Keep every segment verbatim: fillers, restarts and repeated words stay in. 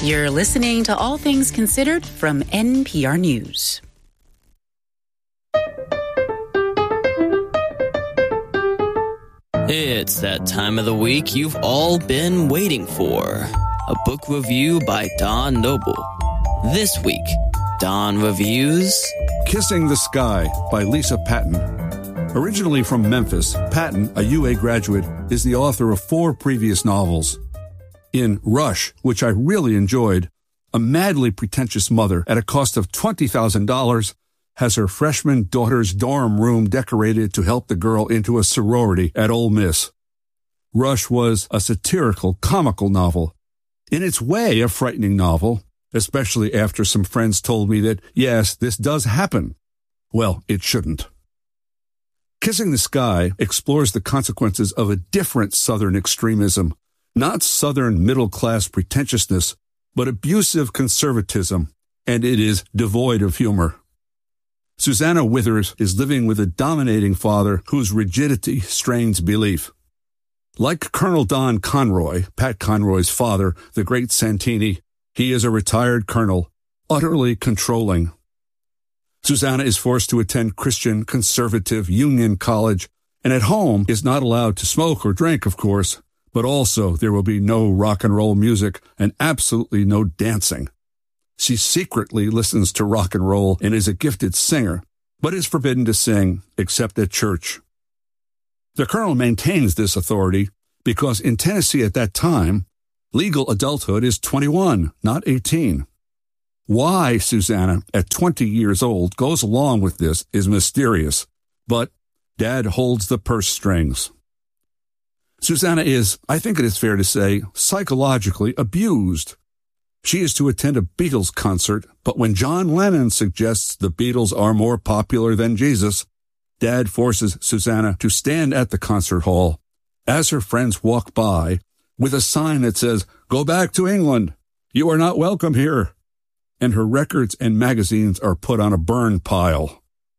You're listening to All Things Considered from N P R News. It's that time of the week you've all been waiting for. A book review by Don Noble. This week, Don reviews Kissing the Sky by Lisa Patton. Originally from Memphis, Patton, a U A graduate, is the author of four previous novels. In Rush, which I really enjoyed, a madly pretentious mother at a cost of twenty thousand dollars has her freshman daughter's dorm room decorated to help the girl into a sorority at Ole Miss. Rush was a satirical, comical novel. In its way, a frightening novel, especially after some friends told me that, yes, this does happen. Well, it shouldn't. Kissing the Sky explores the consequences of a different Southern extremism, not Southern middle-class pretentiousness, but abusive conservatism, and it is devoid of humor. Susanna Withers is living with a dominating father whose rigidity strains belief. Like Colonel Don Conroy, Pat Conroy's father, the great Santini, he is a retired colonel, utterly controlling. Susanna is forced to attend Christian conservative Union College, and at home is not allowed to smoke or drink, of course, but also there will be no rock and roll music and absolutely no dancing. She secretly listens to rock and roll and is a gifted singer, but is forbidden to sing except at church. The colonel maintains this authority because in Tennessee at that time, legal adulthood is twenty-one, not eighteen. Why Susanna, at twenty years old, goes along with this is mysterious, but Dad holds the purse strings. Susanna is, I think it is fair to say, psychologically abused. She is to attend a Beatles concert, but when John Lennon suggests the Beatles are more popular than Jesus, Dad forces Susanna to stand at the concert hall as her friends walk by with a sign that says, "Go back to England. You are not welcome here." And her records and magazines are put on a burn pile.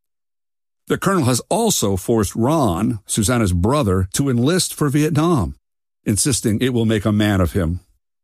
The colonel has also forced Ron, Susanna's brother, to enlist for Vietnam, insisting it will make a man of him.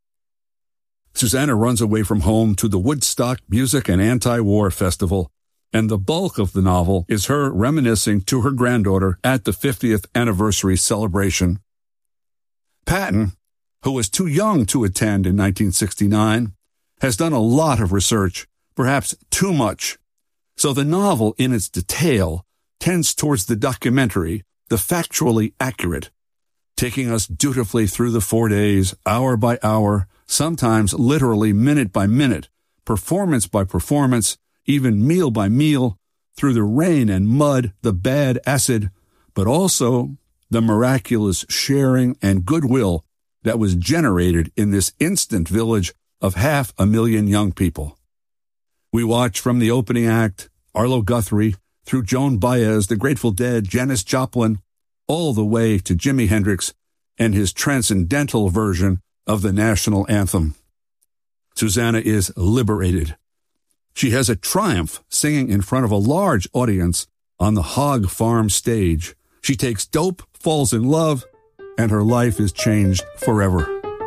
Susanna runs away from home to the Woodstock Music and Anti-War Festival, and the bulk of the novel is her reminiscing to her granddaughter at the fiftieth anniversary celebration. Patton, who was too young to attend in nineteen sixty-nine, has done a lot of research, perhaps too much, so the novel in its detail tends towards the documentary, the factually accurate, taking us dutifully through the four days, hour by hour, sometimes literally minute by minute, performance by performance, even meal by meal, through the rain and mud, the bad acid, but also the miraculous sharing and goodwill that was generated in this instant village of half a million young people. We watch from the opening act, Arlo Guthrie, through Joan Baez, the Grateful Dead, Janis Joplin, all the way to Jimi Hendrix and his transcendental version of the national anthem. Susanna is liberated. She has a triumph singing in front of a large audience on the Hog Farm stage. She takes dope, falls in love, and her life is changed forever.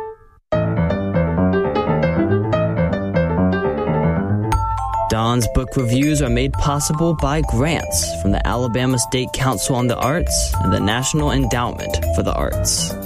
Don's book reviews are made possible by grants from the Alabama State Council on the Arts and the National Endowment for the Arts.